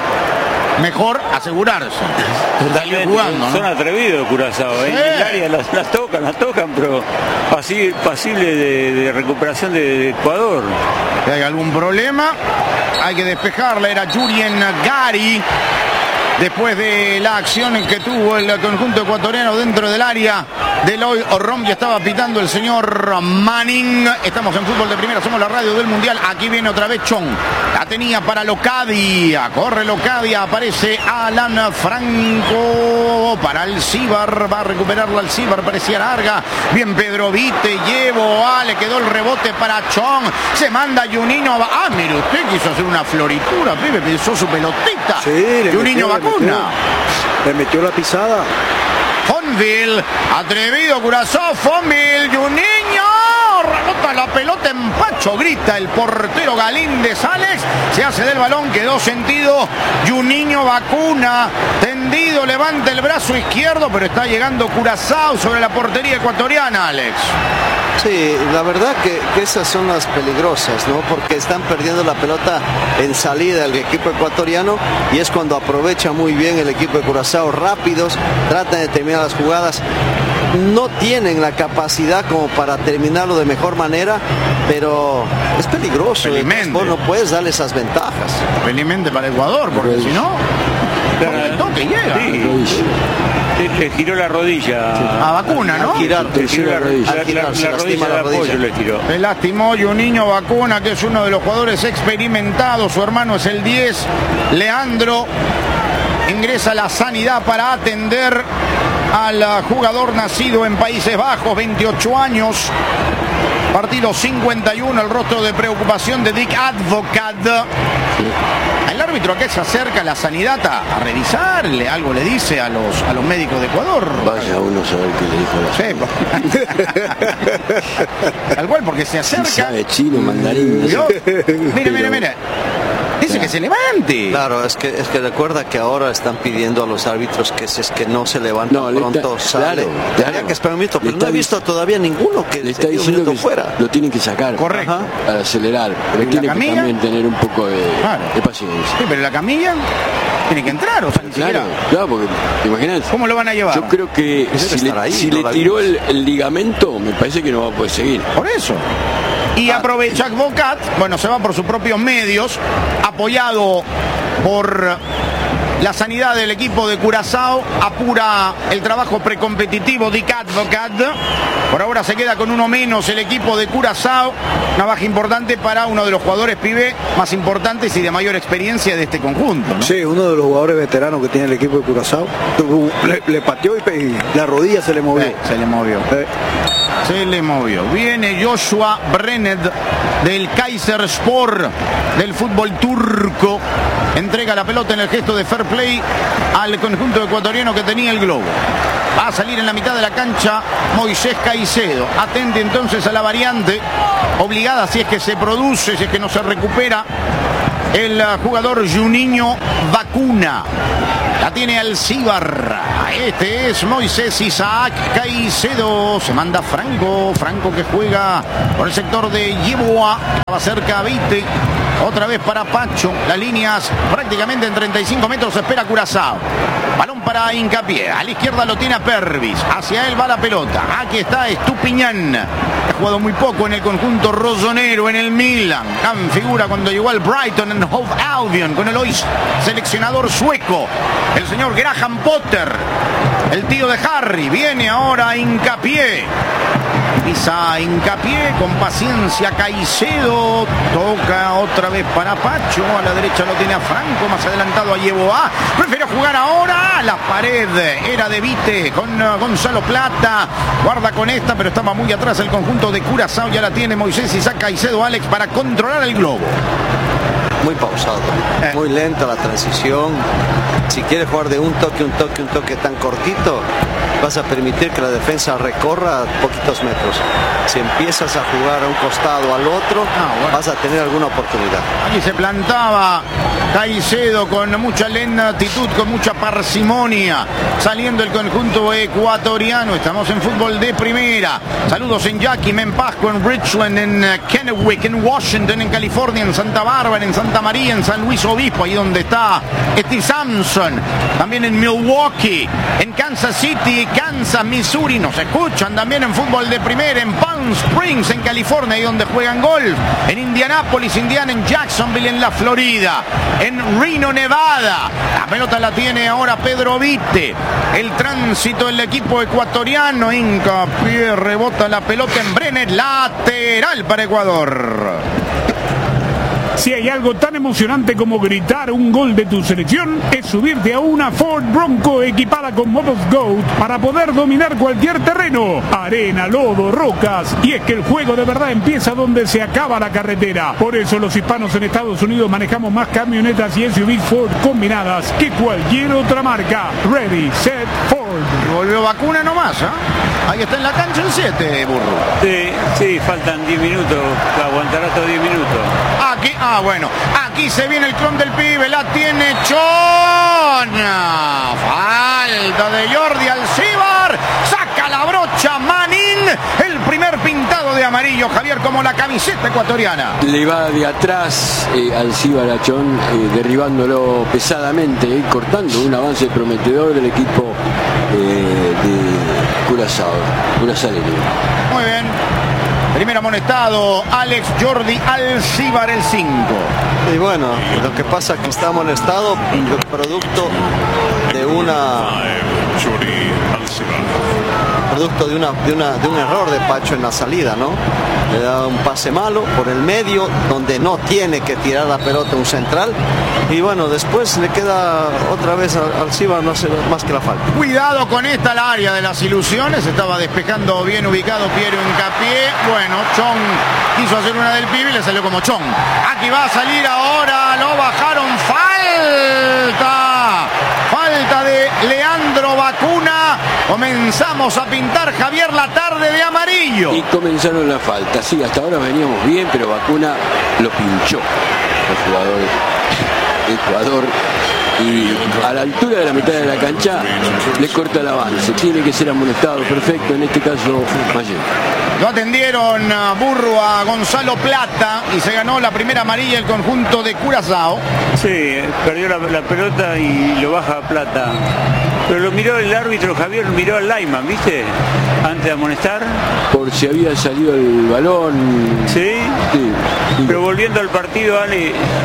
Mejor asegurarse. Totalmente, jugando, ¿no? Son atrevidos Curazao, ¿eh? Sí. En el área las, las tocan, las tocan, pero pasible, pasible de, de recuperación de, de Ecuador. Si hay algún problema, hay que despejarla. Era Jurien Gary. Después de la acción en que tuvo el conjunto ecuatoriano dentro del área de Eloy Orrom, ya estaba pitando el señor Manning. Estamos en Fútbol de Primera, somos la radio del Mundial. Aquí viene otra vez Chong. La tenía para Locadia. Corre Locadia, aparece Alan Franco para Alcibar. Va a recuperarlo Alcibar, parecía larga. Bien Pedro Vite, llevo a, le quedó el rebote para Chong. Se manda Juninho. Ah, mire usted, quiso hacer una floritura, pibe, pensó su pelotita. Sí, Juninho Vacuna. Le metió la pisada. Fonville, atrevido Curazao, Fonville, Juninho, rebota la pelota en Pacho, grita el portero Galíndez Alex, se hace del balón, quedó sentido Juninho Vacuna, tendido, levanta el brazo izquierdo, pero está llegando Curazao sobre la portería ecuatoriana, Alex. Sí, la verdad que, que esas son las peligrosas, ¿no? Porque están perdiendo la pelota en salida el equipo ecuatoriano y es cuando aprovecha muy bien el equipo de Curazao, rápidos, tratan de terminar las jugadas. No tienen la capacidad como para terminarlo de mejor manera, pero es peligroso. Vos no puedes darle esas ventajas. Felizmente para Ecuador, porque si no, el toque llega. Sí. Le giró la rodilla a Vacuna, ¿no? A girar, le giró la rodilla, la, la, la rodilla de apoyo le tiró. Le lastimó Juninho Vacuna, que es uno de los jugadores experimentados. Su hermano es el diez, Leandro. Ingresa a la sanidad para atender al jugador nacido en Países Bajos, veintiocho años. Partido cincuenta y uno, el rostro de preocupación de Dick Advocat. El árbitro que se acerca a la sanidad a, a revisarle, algo le dice a los a los médicos de Ecuador. Vaya uno a saber qué le dijo a la sí, tal cual, porque se acerca. Si sabe chino, mandarín. Yo, mire, mire, mire. Dice que se levante. Claro, es que es que recuerda que ahora están pidiendo a los árbitros que si es que no se levantan no, pronto está, sale. Claro, Tendría claro. que esperar un minuto, pero no he visto todavía ninguno que le está diciendo que fuera. Lo tienen que sacar. Correcto. Ajá. Para acelerar. Pero tiene que también tener un poco de, claro. de paciencia. Sí, pero la camilla tiene que entrar, o sea, ni claro, siquiera. Claro, porque te imaginas. ¿Cómo lo van a llevar? Yo creo que si le, ahí, si le tiró el, el ligamento, me parece que no va a poder seguir. Por eso. Y ah. aprovecha Advocat, bueno, se va por sus propios medios, apoyado por la sanidad del equipo de Curazao, apura el trabajo precompetitivo de Advocat. Por ahora se queda con uno menos el equipo de Curazao, una baja importante para uno de los jugadores pibe más importantes y de mayor experiencia de este conjunto, ¿no? Sí, uno de los jugadores veteranos que tiene el equipo de Curazao. Le, le pateó y, y la rodilla se le movió. Eh, se le movió. Eh. Se le movió. Viene Joshua Brened del Kayserispor del fútbol turco. Entrega la pelota en el gesto de fair play al conjunto ecuatoriano que tenía el globo. Va a salir en la mitad de la cancha Moisés Caicedo. Atente entonces a la variante obligada si es que se produce, si es que no se recupera el jugador Juninho Vacuna. La tiene Alcibar. Este es Moisés Isaac Caicedo. Se manda Franco. Franco que juega por el sector de Yeboah. Va cerca a Vite. Otra vez para Pacho. Las líneas prácticamente en treinta y cinco metros. Espera Curazao. Balón para Hincapié. A la izquierda lo tiene a Pervis. Hacia él va la pelota. Aquí está Estupiñán. Ha jugado muy poco en el conjunto rosonero, en el Milan. Gran figura cuando llegó al Brighton en Hove Albion con el hoy seleccionador sueco, el señor Graham Potter, el tío de Harry. Viene ahora Hincapié. Pisa Hincapié con paciencia Caicedo. Toca otra vez para Pacho. A la derecha lo tiene a Franco. Más adelantado a Yeboah. Prefiere jugar ahora. La pared era de Vite con Gonzalo Plata. Guarda con esta, pero estaba muy atrás el conjunto de Curazao. Ya la tiene Moisés Isaac Caicedo, Alex, para controlar el globo. Muy pausado, eh. muy lenta la transición. Si quieres jugar de un toque, un toque, un toque tan cortito, vas a permitir que la defensa recorra poquitos metros. Si empiezas a jugar a un costado o al otro, ah, bueno. vas a tener alguna oportunidad. Aquí se plantaba Caicedo con mucha lentitud, con mucha parsimonia, saliendo el conjunto ecuatoriano. Estamos en fútbol de primera. Saludos en Yakima, en Pasco, en Richland, en Kennewick, en Washington, en California, en Santa Bárbara, en Santa María, en San Luis Obispo, ahí donde está Steve Sampson. También en Milwaukee, en Kansas City, Kansas, Missouri. Nos escuchan también en fútbol de primera, en Palm Springs, en California, ahí donde juegan golf. En Indianápolis, Indiana, en Jacksonville, en la Florida. En Reno, Nevada. La pelota la tiene ahora Pedro Vite. El tránsito del equipo ecuatoriano. Hincapié, rebota la pelota en Brenner. Lateral para Ecuador. Si hay algo tan emocionante como gritar un gol de tu selección, es subirte a una Ford Bronco equipada con modos Goat para poder dominar cualquier terreno, arena, lodo, rocas. Y es que el juego de verdad empieza donde se acaba la carretera. Por eso los hispanos en Estados Unidos manejamos más camionetas y S U Vs Ford combinadas que cualquier otra marca. Ready, set, Ford. Volvió Vacuna nomás, ¿eh? Ahí está en la cancha el siete, Burro. Sí, sí, faltan diez minutos, aguantará hasta diez minutos. Aquí, ah, bueno, aquí se viene el clon del pibe, la tiene Chona. Falta de Jordi Alcibar, saca la brocha Manín, el primer pintado de amarillo, Javier, como la camiseta ecuatoriana. Le va de atrás eh, Alcibar a Chon, eh, derribándolo pesadamente, eh, cortando un avance prometedor del equipo eh, de Curazao, Curazaleño. Muy bien. Primer amonestado, Alex Jordi Alcibar, el cinco. Y bueno, lo que pasa es que está amonestado producto de una producto de una, de una de un error de Pacho en la salida, ¿no? Le da un pase malo por el medio donde no tiene que tirar la pelota un central, y bueno, después le queda otra vez al Alcibar, no hace más que la falta. Cuidado con esta, el área de las ilusiones, estaba despejando bien ubicado Piero Hincapié. Bueno, Chon quiso hacer una del pibe y le salió como Chon. Aquí va a salir ahora, lo bajaron, falta, falta de Leandro Vacuna. Comenzamos a pintar, Javier, la tarde de amarillo. Y comenzaron la falta, sí, hasta ahora veníamos bien, pero Vacuna lo pinchó los jugadores de Ecuador. Y a la altura de la mitad de la cancha le corta el avance, tiene que ser amonestado, perfecto, en este caso Mayer. Lo atendieron a Burro a Gonzalo Plata y se ganó la primera amarilla el conjunto de Curazao. Sí, perdió la, la pelota y lo baja a Plata. Pero lo miró el árbitro, Javier, miró al Lyman, ¿viste? Antes de amonestar. Por si había salido el balón. ¿Sí? Sí. Pero volviendo al partido, Ale,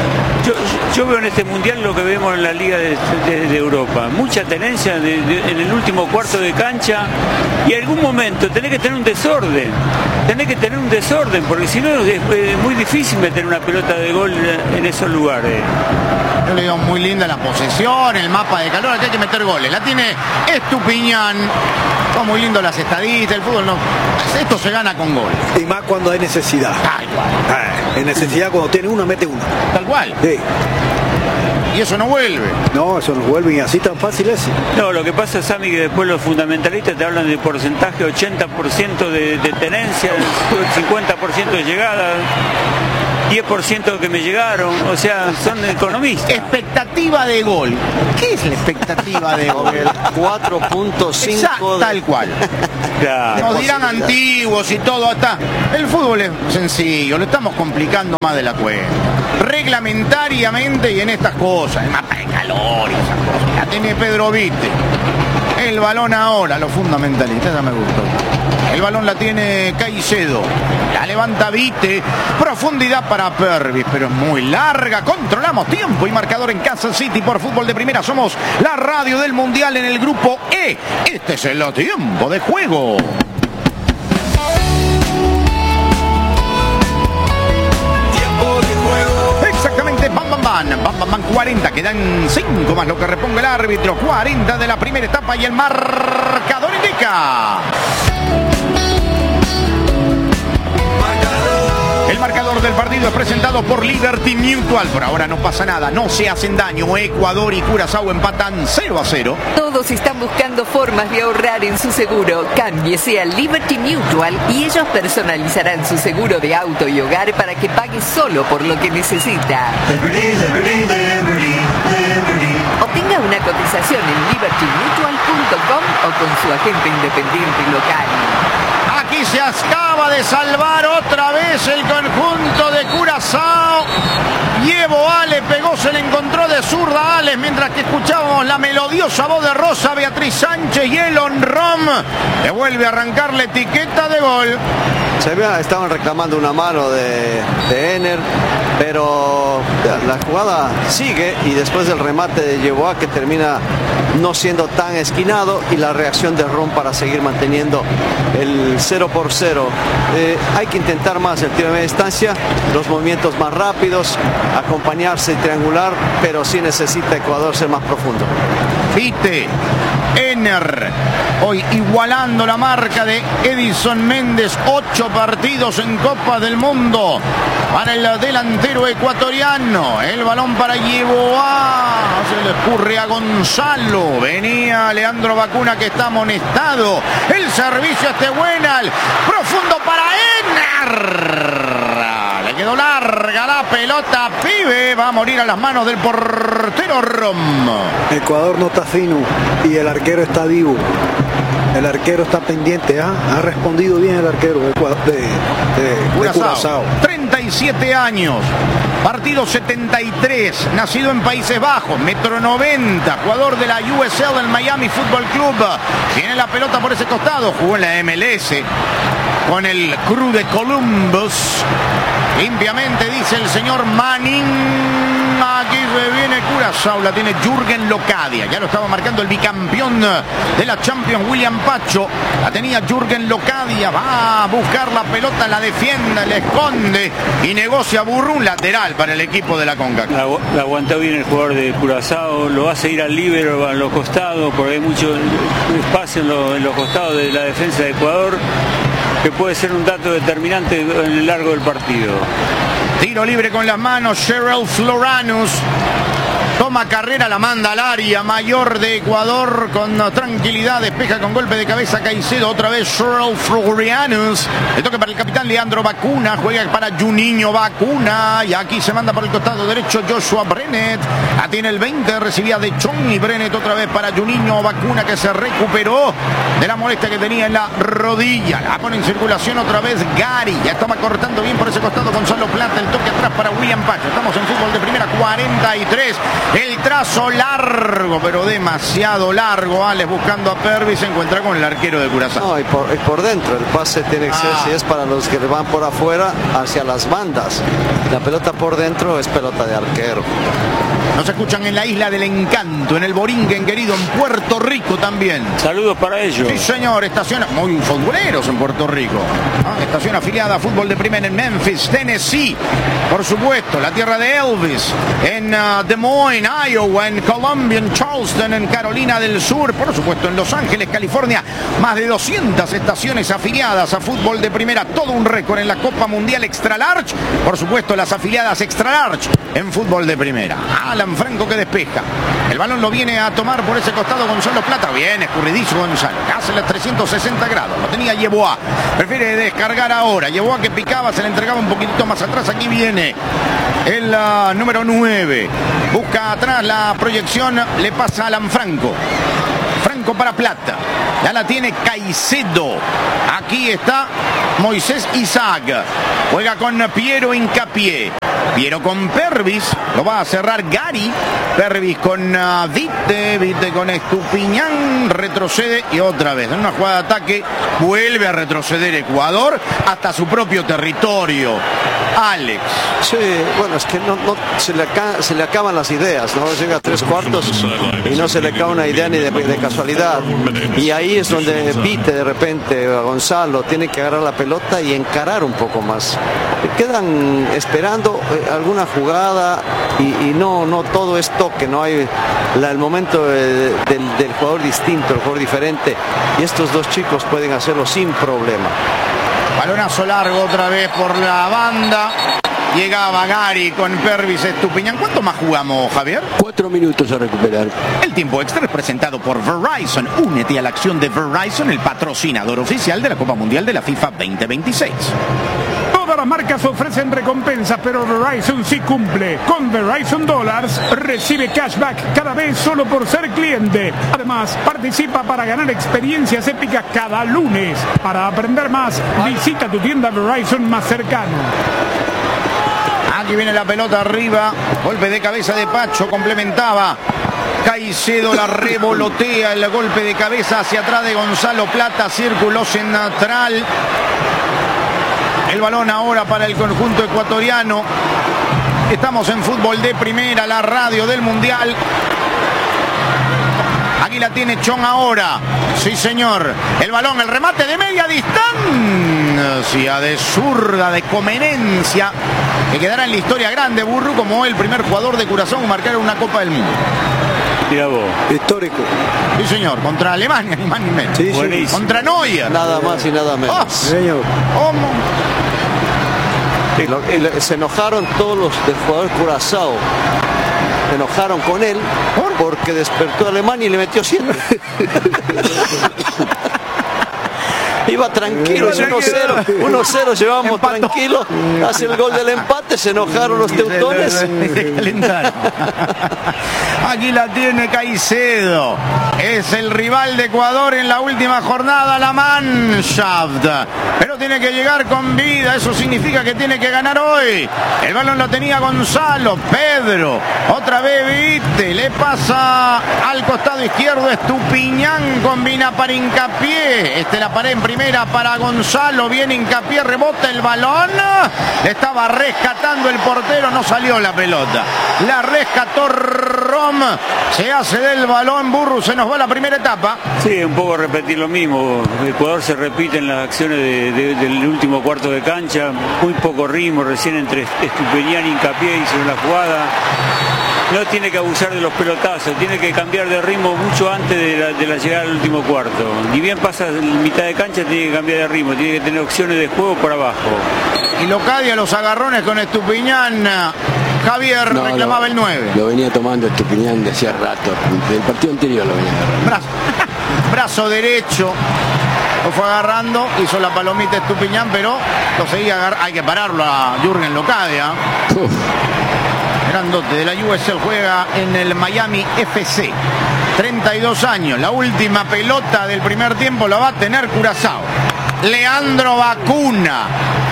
Yo, yo veo en este mundial lo que vemos en la Liga de, de, de Europa. Mucha tenencia de, de, en el último cuarto de cancha y en algún momento tenés que tener un desorden. Tenés que tener un desorden porque si no es, es muy difícil meter una pelota de gol en esos lugares. Yo le digo muy linda la posesión, el mapa de calor, aquí hay que meter goles. La tiene Estupiñán. Son muy lindo las estadísticas, el fútbol no. Esto se gana con gol. Y más cuando hay necesidad. Tal cual. Ah, en necesidad cuando tiene una, mete una. Tal cual. Sí. Y eso no vuelve. No, eso no vuelve y así tan fácil es. No, lo que pasa, Sammy, que después los fundamentalistas te hablan de porcentaje, ochenta por ciento de, de tenencia, cincuenta por ciento de llegada, diez por ciento que me llegaron, o sea, son economistas. Expectativa de gol. ¿Qué es la expectativa de gol? cuatro punto cinco. Tal cual. Claro. Nos dirán antiguos y todo. Está. El fútbol es sencillo, lo estamos complicando más de la cuenta. Reglamentariamente y en estas cosas, el mapa de calor y esas cosas. La tiene Pedro Vite. El balón ahora, los fundamentalistas, ya me gustó. El balón la tiene Caicedo. La levanta Vite. Profundidad para Pervis, pero es muy larga. Controlamos tiempo y marcador en Kansas City por Fútbol de Primera. Somos la radio del Mundial en el grupo E. Este es el tiempo de juego. Exactamente, bam, bam, bam, bam, bam, bam, cuarenta, quedan cinco más lo que reponga el árbitro, cuarenta de la primera etapa y el marcador indica. El marcador del partido es presentado por Liberty Mutual. Por ahora no pasa nada, no se hacen daño. Ecuador y Curazao empatan cero a cero. Todos están buscando formas de ahorrar en su seguro. Cámbiese a Liberty Mutual y ellos personalizarán su seguro de auto y hogar para que pague solo por lo que necesita. Liberty, liberty, liberty, liberty. Obtenga una cotización en liberty mutual punto com o con su agente independiente local. Aquí se acaba de salvar otra vez el conjunto de Curazao. Y Evo Ale pegó, se le encontró de zurda a Ales, mientras que escuchábamos la melodiosa voz de Rosa Beatriz Sánchez y Elon Rom le vuelve a arrancar la etiqueta de gol. Se había, estaban reclamando una mano de, de Ener, pero la jugada sigue y después del remate de Yeboah, que termina no siendo tan esquinado, y la reacción de Rom para seguir manteniendo el cero por cero. Eh, hay que intentar más el tiro de media distancia, los movimientos más rápidos, acompañarse y triangular, pero sí necesita Ecuador ser más profundo. Vite, Ener, hoy igualando la marca de Edison Méndez, ocho partidos en Copa del Mundo para el delantero ecuatoriano. El balón para Yeboah, se le escurre a Gonzalo, venía Leandro Bacuna que está amonestado, el servicio este buena, profundo para Ener. Le quedó larga la pelota, pibe, va a morir a las manos del portero Rom. Ecuador no está fino y el arquero está vivo. El arquero está pendiente, ¿eh? Ha respondido bien el arquero de, de, de, de Curazao. treinta y siete años, partido setenta y tres, nacido en Países Bajos, metro noventa, jugador de la U S L del Miami Football Club. Tiene la pelota por ese costado, jugó en la M L S con el Crew de Columbus. Limpiamente dice el señor Manning. Aquí se viene Curazao, la tiene Jürgen Locadia. Ya lo estaba marcando el bicampeón de la Champions, William Pacho. La tenía Jürgen Locadia. Va a buscar la pelota, la defiende, la esconde y negocia Burru, un lateral para el equipo de la CONCACAF. La, la aguantó bien el jugador de Curazao, lo hace ir al líbero a los costados, porque hay mucho espacio en, lo, en los costados de la defensa de Ecuador, que puede ser un dato determinante en el largo del partido. Tiro libre con las manos, Cheryl Floranus. Toma carrera, la manda al área mayor de Ecuador con tranquilidad, despeja con golpe de cabeza Caicedo, otra vez Cheryl Florianus. Le toca para el capitán Leandro Bacuna, juega para Juninho Bacuna y aquí se manda por el costado derecho Joshua Brenet. La tiene el veinte, recibía de Chong y Brenet otra vez para Juninho Bacuna, que se recuperó de la molestia que tenía en la rodilla. La pone en circulación otra vez Gary, ya estaba cortando bien por ese costado Gonzalo Plata, el toque atrás para William Pacho. Estamos en Fútbol de Primera, cuarenta y tres. El trazo, la largo, pero demasiado largo. Alex buscando a Pervis, se encuentra con el arquero de Curazao. No, y por, y por dentro, el pase tiene que ser, Ah. si es para los que van por afuera, hacia las bandas. La pelota por dentro es pelota de arquero. Nos escuchan en la Isla del Encanto, en el Borinquen, querido, en Puerto Rico también. Saludos para ellos. Sí, señor, estación muy futboleros en Puerto Rico. Ah, estación afiliada a Fútbol de Primera en Memphis, Tennessee. Por supuesto, la tierra de Elvis. En uh, Des Moines, Iowa, en Columbia, en Charleston, en Carolina del Sur. Por supuesto, en Los Ángeles, California. Más de doscientas estaciones afiliadas a Fútbol de Primera. Todo un récord en la Copa Mundial Extra Large. Por supuesto, las afiliadas Extra Large en Fútbol de Primera. Alan Franco que despeja. El balón lo viene a tomar por ese costado Gonzalo Plata. Bien, escurridizo Gonzalo. Hace los trescientos sesenta grados. Lo tenía Yeboah. Prefiere descargar ahora. Yeboah que picaba, se le entregaba un poquitito más atrás. Aquí viene el uh, número nueve. Busca atrás la proyección. Le pasa a Alan Franco. Franco para Plata. Ya la tiene Caicedo. Aquí está Moisés Isaac. Juega con Piero Hincapié. Piero con Pervis. Lo va a cerrar Gary. Pervis con uh, Vite. Vite con Estupiñán. Retrocede y otra vez. En una jugada de ataque vuelve a retroceder Ecuador hasta su propio territorio. Alex. Sí, bueno, es que no, no se, le acá, se le acaban las ideas, ¿no? Llega a tres cuartos y no se le acaba una idea ni de, de casualidad. Y ahí es donde Vite de repente, a Gonzalo, tiene que agarrar la pelota y encarar un poco más. Quedan esperando eh, alguna jugada y, y no, no todo es toque, no hay la, el momento de, del, del jugador distinto, el jugador diferente. Y estos dos chicos pueden hacerlo sin problema. Balonazo largo otra vez por la banda. Llegaba Gary con Pervis Estupiñán. ¿Cuánto más jugamos, Javier? Cuatro minutos a recuperar. El tiempo extra es presentado por Verizon. Únete a la acción de Verizon, el patrocinador oficial de la Copa Mundial de la FIFA veinte veintiséis. Todas las marcas ofrecen recompensas, pero Verizon sí cumple. Con Verizon Dollars recibe cashback cada vez solo por ser cliente. Además, participa para ganar experiencias épicas cada lunes. Para aprender más, visita tu tienda Verizon más cercano. Aquí viene la pelota arriba. Golpe de cabeza de Pacho. Complementaba. Caicedo la revolotea. El golpe de cabeza hacia atrás de Gonzalo Plata. Círculo central. El balón ahora para el conjunto ecuatoriano. Estamos en Fútbol de Primera, la radio del Mundial. Aquí la tiene Chon ahora. Sí, señor. El balón, el remate de media distancia, de zurda, de conveniencia, que quedará en la historia grande, Burru, como el primer jugador de Curazao en marcar una Copa del Mundo. Mira vos. Histórico. Sí, señor. Contra Alemania, ni más ni menos. Sí, sí. Buenísimo. Contra Neuer. Nada más y nada menos. Oh, Señor. ¿cómo? Y lo- y le- se enojaron todos los del jugador Curazao. Se enojaron con él porque despertó a Alemania y le metió siete. Iba tranquilo, Iba uno cero, uno cero llevamos Empató. tranquilo, hace el gol del empate, se enojaron los teutones. Se calentaron. Aquí la tiene Caicedo. Es el rival de Ecuador en la última jornada, la Mannschaft. Pero tiene que llegar con vida, eso significa que tiene que ganar hoy. El balón lo tenía Gonzalo, Pedro, otra vez Vite, le pasa al costado izquierdo Estupiñán, combina para Hincapié. Este la pared en primera para Gonzalo, viene Hincapié, rebota el balón. Le estaba rescatando el portero, no salió la pelota. La rescató Rom, se hace del balón, Burru, se nos va la primera etapa. Sí, un poco repetir lo mismo. Ecuador se repite en las acciones de, de, del último cuarto de cancha. Muy poco ritmo, recién entre Estupiñán y Hincapié hicieron la jugada. No tiene que abusar de los pelotazos, tiene que cambiar de ritmo mucho antes de la, de la llegada al último cuarto. Ni bien pasa en mitad de cancha, tiene que cambiar de ritmo, tiene que tener opciones de juego por abajo. Y Locadia los agarrones con Estupiñán. Javier No, reclamaba lo- el nueve. Lo venía tomando Estupiñán de hacía rato. Del partido anterior lo venía agarrando. Brazo, brazo derecho. Lo fue agarrando, hizo la palomita Estupiñán, pero lo seguía agarrando. Hay que pararlo a Jürgen Locadia. Uf. Grandote de la U S L, juega en el Miami F C. treinta y dos años. La última pelota del primer tiempo la va a tener Curazao. Leandro Bacuna.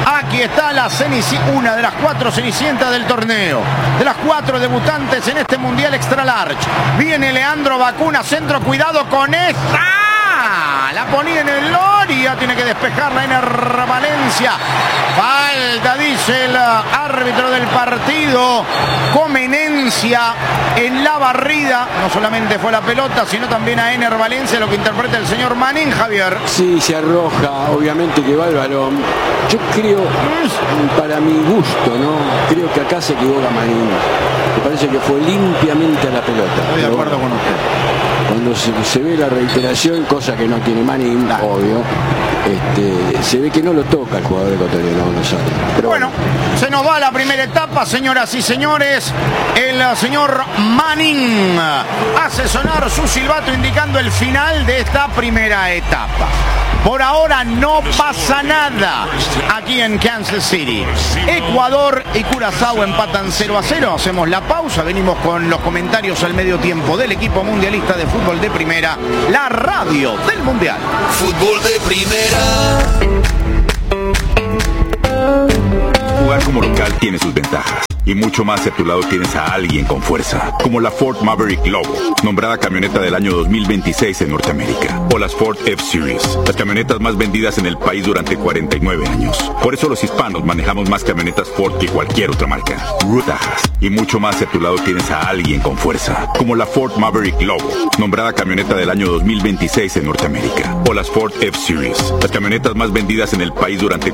Aquí está la cenici- una de las cuatro cenicientas del torneo. De las cuatro debutantes en este Mundial Extra Large. Viene Leandro Bacuna, centro, cuidado con esa. La ponía en el Loria, tiene que despejarla en Valencia. Falta, dice el árbitro del partido. Comenencia en la barrida. No solamente fue la pelota, sino también a Ener Valencia, lo que interpreta el señor Manning, Javier. Sí, se arroja, obviamente que va el balón. Yo creo, para mi gusto, ¿no? Creo que acá se equivoca Manning. Me parece que fue limpiamente a la pelota. Estoy de acuerdo con usted. Cuando se, se ve la reiteración, cosa que no tiene Manning, nah. obvio, este, se ve que no lo toca el jugador ecuatoriano. No sabe. Pero bueno, bueno, se nos va la primera etapa, señoras y señores. El señor Manning hace sonar su silbato indicando el final de esta primera etapa. Por ahora no pasa nada aquí en Kansas City. Ecuador y Curazao empatan cero a cero. Hacemos la pausa. Venimos con los comentarios al medio tiempo del equipo mundialista de fútbol de primera, la radio del mundial. Fútbol de primera. Jugar como local tiene sus ventajas. Y mucho más si a tu lado tienes a alguien con fuerza, como la Ford Maverick Lobo, nombrada camioneta del año dos mil veintiséis en Norteamérica, o las Ford F-Series, las camionetas más vendidas en el país durante cuarenta y nueve años. Por eso los hispanos manejamos más camionetas Ford que cualquier otra marca. Ventajas y mucho más si a tu lado tienes a alguien con fuerza, como la Ford Maverick Lobo, nombrada camioneta del año dos mil veintiséis en Norteamérica, o las Ford F-Series, las camionetas más vendidas en el país durante